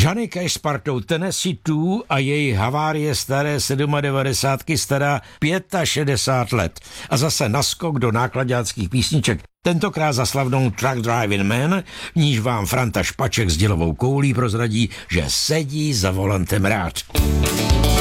Johnny Cash s partou Tennessee 2 a její havárie staré 97 stará 65 let. A zase naskok do náklaďáckých písniček. Tentokrát za slavnou Truck Driving Man, v níž vám Franta Špaček s dělovou koulí prozradí, že sedí za volantem rád.